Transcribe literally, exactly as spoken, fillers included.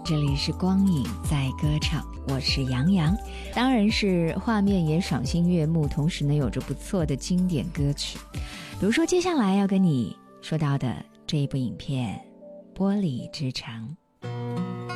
这里是光影在歌唱，我是杨洋，当然是画面也赏心悦目，同时呢有着不错的经典歌曲。比如说接下来要跟你说到的这一部影片《玻璃之城》。